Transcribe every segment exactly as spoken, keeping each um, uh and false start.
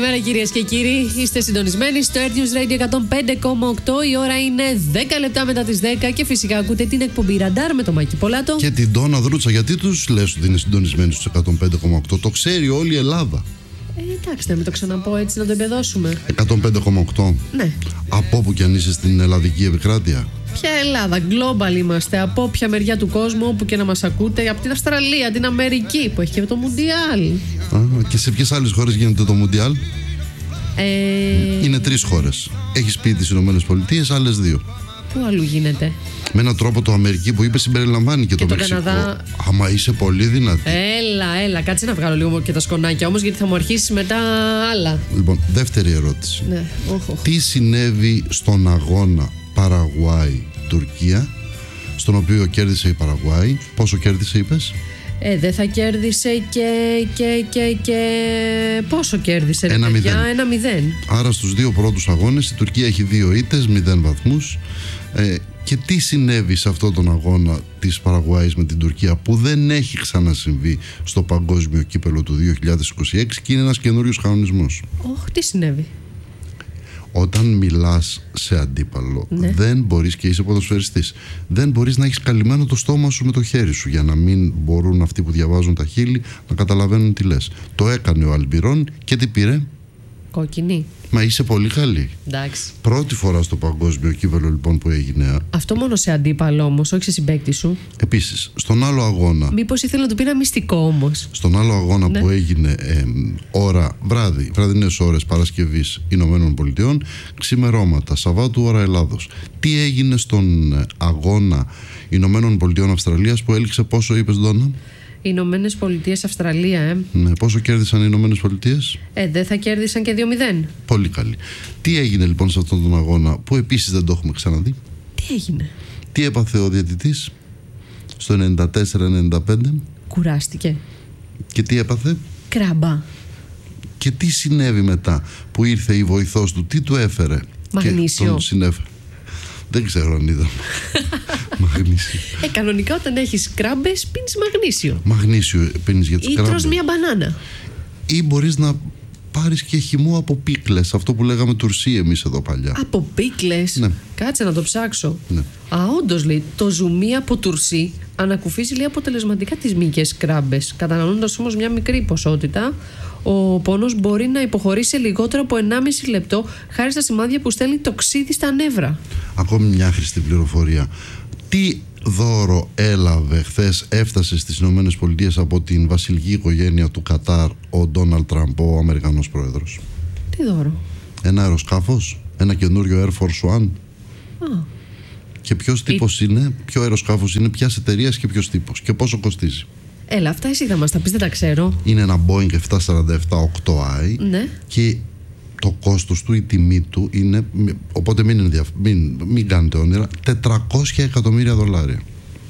Καλημέρα κυρίες και κύριοι. Είστε συντονισμένοι στο Air News Radio εκατόν πέντε κόμμα οκτώ. Η ώρα είναι δέκα λεπτά μετά τις δέκα και φυσικά ακούτε την εκπομπή Ραντάρ με τον Μάκη Πολάτο και την Ντόνα Δρούτσα. Γιατί τους λες ότι είναι συντονισμένοι στους εκατόν πέντε κόμμα οκτώ? Το ξέρει όλη η Ελλάδα. Ε, εντάξει, να μην το ξαναπώ έτσι, να το εμπεδώσουμε. εκατόν πέντε κόμμα οκτώ. Ναι. Από όπου κι αν είσαι στην ελλαδική επικράτεια. Ποια Ελλάδα, global είμαστε. Από όποια μεριά του κόσμου, όπου και να μας ακούτε. Από την Αυστραλία, την Αμερική που έχει και το Μουντιάλ. Α, και σε ποιες άλλες χώρες γίνεται το Μουντιάλ? Ε... Είναι τρεις χώρες. Έχεις πει τις Ηνωμένες Πολιτείες, άλλες δύο. Πού αλλού γίνεται? Με έναν τρόπο το Αμερική που είπε συμπεριλαμβάνει και, και το, το Μεξικό. Καναδά. Άμα είσαι πολύ δυνατή. Έλα, έλα, κάτσε να βγάλω λίγο και τα σκονάκια όμως, γιατί θα μου αρχίσει μετά άλλα. Λοιπόν, δεύτερη ερώτηση. Ναι. Oh, oh. Τι συνέβη στον αγώνα Παραγουάη-Τουρκία, στον οποίο κέρδισε η Παραγουάη? Πόσο κέρδισε, είπες? Ε, δεν θα κέρδισε και, και, και, και... Πόσο κέρδισε, ρε ένα παιδιά? μηδέν. Ένα μηδέν. Άρα στους δύο πρώτους αγώνες η Τουρκία έχει δύο ήττες, μηδέν βαθμούς. Ε, και τι συνέβη σε αυτόν τον αγώνα της Παραγουάης με την Τουρκία, που δεν έχει ξανασυμβεί στο παγκόσμιο κύπελο του δύο χιλιάδες είκοσι έξι και είναι ένας καινούριος κανονισμός? Ωχ, τι συνέβη? Όταν μιλάς σε αντίπαλο, ναι. δεν μπορείς, και είσαι ποδοσφαιριστής, δεν μπορείς να έχεις καλυμμένο το στόμα σου με το χέρι σου, για να μην μπορούν αυτοί που διαβάζουν τα χείλη να καταλαβαίνουν τι λες. Το έκανε ο Αλμπιρών και τι πήρε? Κόκκινη. Μα είσαι πολύ καλή. Εντάξει. Πρώτη φορά στο παγκόσμιο κύπελο λοιπόν που έγινε. Αυτό μόνο σε αντίπαλο όμως, όχι σε συμπαίκτη σου. Επίσης, στον άλλο αγώνα. Μήπως ήθελε να του πει ένα μυστικό όμως? Στον άλλο αγώνα, ναι, που έγινε ε, ώρα βράδυ, βραδινές ώρες Παρασκευής Ηνωμένων Πολιτειών, ξημερώματα Σαββάτου ώρα Ελλάδος. Τι έγινε στον αγώνα Ηνωμένων Πολιτειών Αυστραλίας που έληξε πόσο, είπες, Ντόνα? Οι Ηνωμένες Πολιτείες Αυστραλία, ε. Ναι, πόσο κέρδισαν οι Ηνωμένες Πολιτείες? Ε, δεν θα κέρδισαν και δύο μηδέν. Πολύ καλή. Τι έγινε λοιπόν σε αυτόν τον αγώνα που επίσης δεν το έχουμε ξαναδεί? Τι έγινε? Τι έπαθε ο διαιτητής στο ενενήντα τέσσερα ενενήντα πέντε? Κουράστηκε. Και τι έπαθε? Κράμπα. Και τι συνέβη μετά που ήρθε η βοηθός του? Τι του έφερε? Μαγνήσιο. Και τον συνέφερε. Δεν ξέρω αν είδα. Μαγνήσιο. Ε, κανονικά όταν έχεις κράμπες πίνεις μαγνήσιο. Μαγνήσιο πίνεις για τις ή κράμπες. τρως μια μπανάνα. Ή μπορείς να πάρεις και χυμό από πίκλες, αυτό που λέγαμε τουρσί εμείς εδώ παλιά. Από πίκλες? Ναι. Κάτσε να το ψάξω. Ναι. Α, όντως, λέει, το ζουμί από τουρσί ανακουφίζει, λέει, αποτελεσματικά τις μυϊκές κράμπες. Καταναλώνοντας όμως μια μικρή ποσότητα, ο πόνος μπορεί να υποχωρήσει σε λιγότερο από ενάμιση λεπτό χάρη στα σημάδια που στέλνει το ξύδι στα νεύρα. Ακόμη μια χρηστή πληροφορία. Τι δώρο έλαβε χθες, έφτασε στις Ηνωμένες Πολιτείες από την βασιλική οικογένεια του Κατάρ ο Ντόναλντ Τραμπ, ο Αμερικανός πρόεδρος? Τι δώρο? Ένα αεροσκάφος, ένα καινούριο Air Force One. Α. Και ποιος τύπος Η... είναι, ποιο αεροσκάφος είναι, ποιας εταιρείας και ποιος τύπος και πόσο κοστίζει? Έλα, αυτά εσύ θα μας τα πεις, δεν τα ξέρω. Είναι ένα Boeing επτακόσια σαράντα επτά οκτώ άι, ναι. Και το κόστος του, η τιμή του είναι, οπότε μην, ενδιαφ... μην, μην κάνετε όνειρα, τετρακόσια εκατομμύρια δολάρια.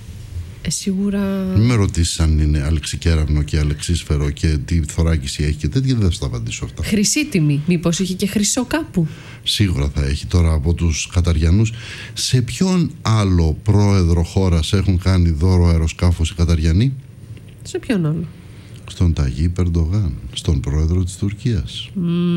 Ε, σίγουρα. Μην με ρωτήσεις αν είναι αλεξικέραυνο και αλεξίσφαιρο και τι θωράκιση έχει και τέτοια, δεν θα στα απαντήσω αυτά. Χρυσίτιμη, μήπως είχε και χρυσό κάπου? Σίγουρα θα έχει. Τώρα από τους Καταριανούς, σε ποιον άλλο πρόεδρο χώρας έχουν κάνει δώρο αεροσκάφος οι Καταριανοί? Σε ποιον άλλο? Στον Ταγί Ερντογάν, στον πρόεδρο της Τουρκίας.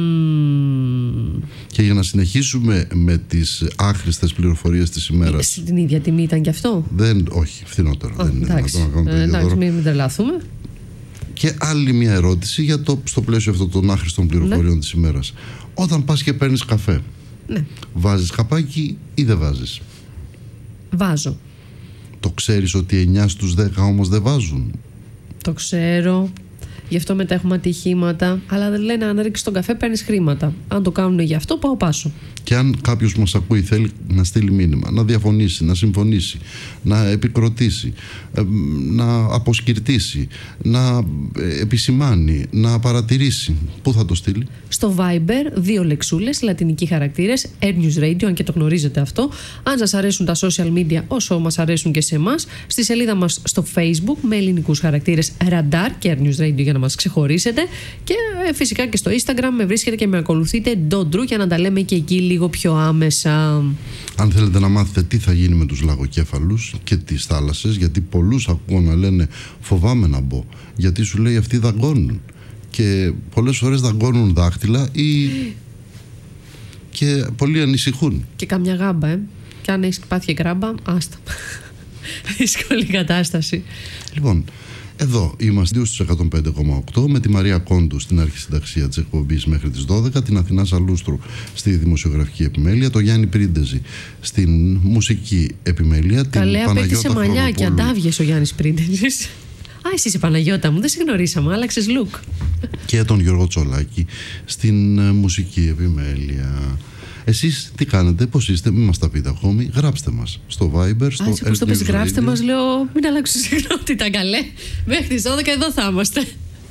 Mm. Και για να συνεχίσουμε με τις άχρηστες πληροφορίες της ημέρας. Στην ίδια τιμή ήταν κι αυτό? Δεν, όχι, φθηνότερο. Oh, δεν είναι εντάξει, να κάνουμε το ίδιο εντάξει, δώρο. μην, μην τρελαθούμε. Και άλλη μια ερώτηση για το, στο πλαίσιο αυτών των άχρηστων πληροφοριών, ναι, της ημέρας. Όταν πας και παίρνεις καφέ, ναι, βάζεις καπάκι ή δεν βάζεις? Βάζω. Το ξέρεις ότι εννιά στους δέκα όμως δεν βάζουν? Το ξέρω. Γι' αυτό μετά έχουμε ατυχήματα. Αλλά δεν λένε, αν ρίξεις τον καφέ παίρνεις χρήματα. Αν το κάνουν γι' αυτό, πάω πάσο. Και αν κάποιος μας ακούει, θέλει να στείλει μήνυμα, να διαφωνήσει, να συμφωνήσει, να επικροτήσει, να αποσκυρτήσει, να επισημάνει, να παρατηρήσει, πού θα το στείλει? Στο Viber, δύο λεξούλες, λατινικοί χαρακτήρες, Air News Radio, αν και το γνωρίζετε αυτό. Αν σας αρέσουν τα social media όσο μας αρέσουν και σε εμάς, στη σελίδα μας στο Facebook με ελληνικούς χαρακτήρες Radar και Air News Radio για να μας ξεχωρίσετε. Και ε, φυσικά και στο Instagram με βρίσκετε και με ακολουθείτε Ντόντρου για να τα λέμε και εκεί λίγο πιο άμεσα. Αν θέλετε να μάθετε τι θα γίνει με τους λαγοκέφαλους και τις θάλασσες, γιατί πολλούς ακούω να λένε φοβάμαι να μπω, γιατί σου λέει αυτοί δαγκώνουν. και πολλές φορές δαγκώνουν δάχτυλα ή και πολλοί ανησυχούν. Και καμιά γάμπα, ε. Και αν έχεις πάθει και γράμπα, άστα. Δύσκολη κατάσταση. Λοιπόν, εδώ είμαστε στους εκατόν πέντε κόμμα οκτώ με τη Μαρία Κόντου στην αρχισυνταξία της εκπομπής μέχρι τις δώδεκα, την Αθηνά Σαλούστρου στη δημοσιογραφική επιμέλεια, το Γιάννη Πρίντεζη στην μουσική επιμέλεια. Καλέ, απέκτησε μαλλιά και αντάβιες ο Γιάννης Πρίντεζης. Α, εσύ είσαι Παναγιώτα μου, δεν σε γνωρίσαμε, άλλαξες look. Και τον Γιώργο Τσολάκη στην μουσική επιμέλεια. Εσείς τι κάνετε, πώς είστε, μην μας τα πείτε ακόμη, γράψτε μας στο Viber, στο Ά, πώς το πες, γράψτε μας, λέω, μην αλλάξω συχνότητα, καλέ. Μέχρι τις δώδεκα εδώ θα είμαστε.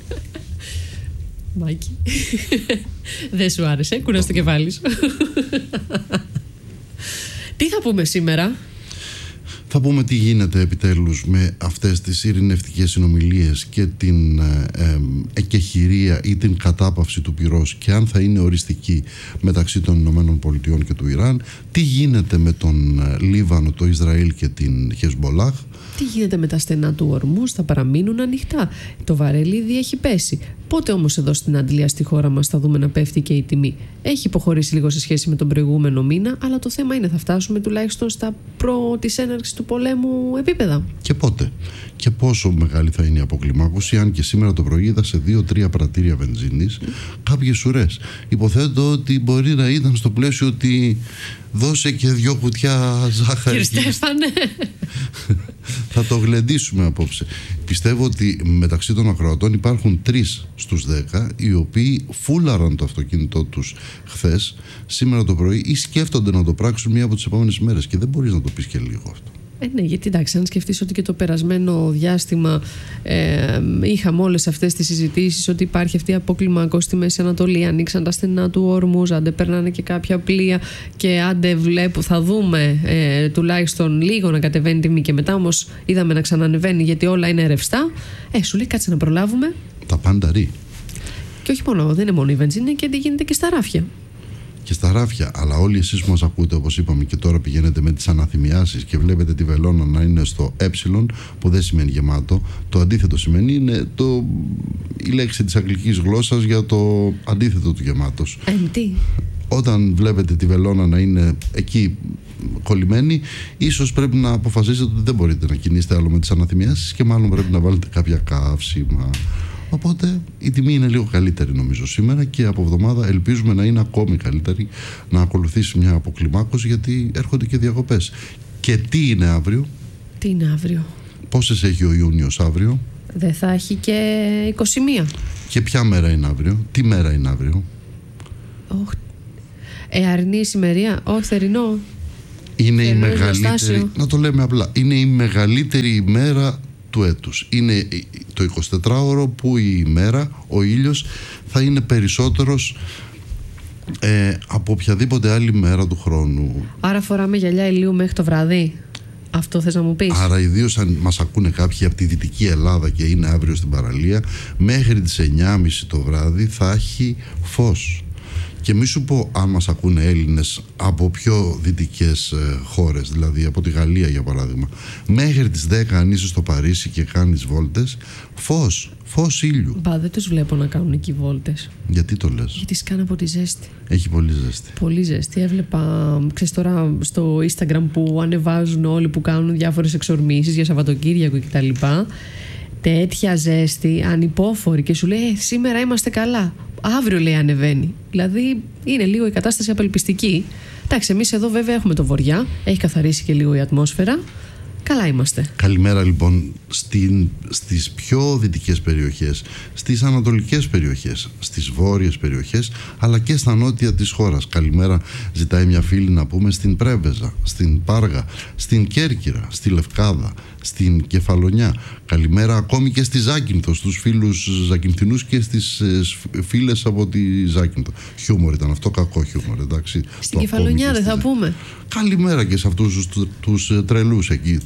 Μάκη, δεν σου άρεσε, κουράς το κεφάλι σου. Τι θα πούμε σήμερα? Θα πούμε τι γίνεται επιτέλους με αυτές τις ειρηνευτικές συνομιλίες και την ε, ε, εκεχηρία ή την κατάπαυση του πυρός, και αν θα είναι οριστική μεταξύ των Ηνωμένων Πολιτειών και του Ιράν. Τι γίνεται με τον Λίβανο, το Ισραήλ και την Χεσμολάχ. Τι γίνεται με τα στενά του Ορμούζ, θα παραμείνουν ανοιχτά. Το βαρέλι ήδη έχει πέσει. Πότε όμως εδώ στην Αντλία, στη χώρα μας, θα δούμε να πέφτει και η τιμή? Έχει υποχωρήσει λίγο σε σχέση με τον προηγούμενο μήνα, αλλά το θέμα είναι, θα φτάσουμε τουλάχιστον στα προ της έναρξης του πολέμου επίπεδα? Και πότε? Και πόσο μεγάλη θα είναι η αποκλιμάκωση, αν και σήμερα το πρωί είδα σε δύο τρία πρατήρια βενζίνης mm. κάποιες ουρές. Υποθέτω ότι μπορεί να ήταν στο πλαίσιο ότι δώσε και δυο κουτιά ζάχαρη. Κύριε Στέφανε. Θα το γλεντήσουμε απόψε. Πιστεύω ότι μεταξύ των ακροατών υπάρχουν τρεις στους δέκα οι οποίοι φούλαραν το αυτοκίνητό τους χθες, σήμερα το πρωί, ή σκέφτονται να το πράξουν μία από τις επόμενες μέρες, και δεν μπορείς να το πεις και λίγο αυτό. Ε, ναι, γιατί εντάξει, αν σκεφτείς ότι και το περασμένο διάστημα ε, είχαμε όλες αυτές τις συζητήσεις ότι υπάρχει αυτή η αποκλιμάκωση στη Μέση Ανατολή, ανοίξαν τα στενά του Ορμούζ, άντε περνάνε και κάποια πλοία και άντε βλέπω, θα δούμε ε, τουλάχιστον λίγο να κατεβαίνει τιμή, και μετά όμως είδαμε να ξανανεβαίνει γιατί όλα είναι ρευστά. Ε, σου λέει κάτσε να προλάβουμε. Τα πάντα ρί. Και όχι μόνο, δεν είναι μόνο η βενζίνη, και γίνεται και στα ράφια. Και στα ράφια, αλλά όλοι εσείς που μας ακούτε, όπως είπαμε, και τώρα πηγαίνετε με τις αναθυμιάσεις και βλέπετε τη βελόνα να είναι στο ε, που δεν σημαίνει γεμάτο. Το αντίθετο σημαίνει, είναι το, η λέξη της αγγλικής γλώσσας για το αντίθετο του γεμάτος. Empty. Όταν βλέπετε τη βελόνα να είναι εκεί κολλημένη, ίσως πρέπει να αποφασίσετε ότι δεν μπορείτε να κινήσετε άλλο με τις αναθυμιάσεις, και μάλλον πρέπει να βάλετε κάποια καύσιμα. Οπότε η τιμή είναι λίγο καλύτερη νομίζω σήμερα, και από εβδομάδα ελπίζουμε να είναι ακόμη καλύτερη, να ακολουθήσει μια αποκλιμάκωση, γιατί έρχονται και διακοπές. Και τι είναι αύριο? Τι είναι αύριο? Πόσες έχει ο Ιούνιος αύριο? Δεν θα έχει και είκοσι μία. Και ποια μέρα είναι αύριο? Τι μέρα είναι αύριο? Oh. Ε, αρνή ησημερία, όχι θερινό. Είναι θερινό η μεγαλύτερη, γλωστάσιο. να το λέμε απλά, είναι η μεγαλύτερη ημέρα του έτους. Είναι το εικοσιτετράωρο που η ημέρα, ο ήλιος, θα είναι περισσότερος ε, από οποιαδήποτε άλλη μέρα του χρόνου. Άρα φοράμε γυαλιά ηλίου μέχρι το βράδυ? Αυτό θες να μου πεις? Άρα ιδίως αν μας ακούνε κάποιοι από τη Δυτική Ελλάδα και είναι αύριο στην παραλία, μέχρι τις εννιά και μισή το βράδυ θα έχει φως. Και μη σου πω αν μας ακούνε Έλληνες από πιο δυτικές ε, χώρες, δηλαδή από τη Γαλλία για παράδειγμα, μέχρι τις δέκα αν είσαι στο Παρίσι και κάνεις βόλτες, φως, φως ήλιου. Μπα, δεν τους βλέπω να κάνουν εκεί βόλτες. Γιατί το λες? Γιατί σκάνε από τη ζέστη. Έχει πολύ ζέστη. Πολύ ζέστη. Έβλεπα, ξέρεις τώρα στο Instagram που ανεβάζουν όλοι που κάνουν διάφορες εξορμήσεις για Σαββατοκύριακο κτλ. Τέτοια ζέστη, ανυπόφορη, και σου λέει ε, σήμερα είμαστε καλά. Αύριο λέει ανεβαίνει. Δηλαδή είναι λίγο η κατάσταση απελπιστική. Εντάξει, εμείς εδώ βέβαια έχουμε το βοριά, έχει καθαρίσει και λίγο η ατμόσφαιρα. Καλά είμαστε. Καλημέρα λοιπόν στην, στις πιο δυτικές περιοχές, στις ανατολικές περιοχές, στις βόρειες περιοχές, αλλά και στα νότια της χώρας. Καλημέρα ζητάει μια φίλη να πούμε στην Πρέβεζα, στην Πάργα, στην Κέρκυρα, στη Λευκάδα, στην Κεφαλονιά. Καλημέρα ακόμη και στη Ζάκυνθο, στους φίλους Ζακυνθινούς και στις ε, φίλες από τη Ζάκυνθο. Χιούμορ ήταν αυτό, κακό χιούμορ, εντάξει. Στην Κεφαλονιά δεν θα πούμε? Καλημέρα και σε αυτούς τους, τους τρελούς εκεί,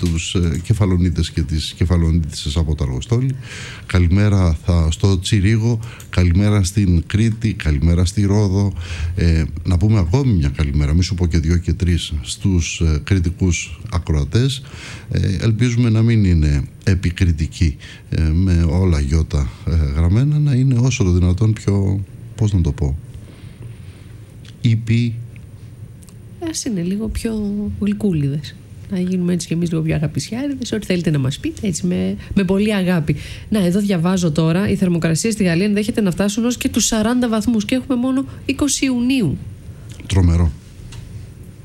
τους ε, Κεφαλονίτες και τις Κεφαλονίτισσες από το Αργοστόλι. Καλημέρα θα, στο Τσιρίγο, καλημέρα στην Κρήτη, καλημέρα στη Ρόδο. Ε, να πούμε ακόμη μια καλημέρα, μη σου πω και δύο και τρεις, στους ε, κριτικούς ακροατές. Ε, ελπίζουμε να μην είναι επικριτικοί ε, με όλα γιώτα ε, γραμμένα, να είναι όσο το δυνατόν πιο, πώς να το πω, ήπιοι. Ας είναι λίγο πιο γλυκούλιδες. Να γίνουμε έτσι κι εμείς λίγο πιο αγαπησιάριδες. Ό,τι θέλετε να μας πείτε, έτσι με, με πολύ αγάπη. Να, εδώ διαβάζω τώρα, η θερμοκρασία στη Γαλλία ενδέχεται να φτάσουν ως και τους σαράντα βαθμούς και έχουμε μόνο είκοσι Ιουνίου. Τρομερό.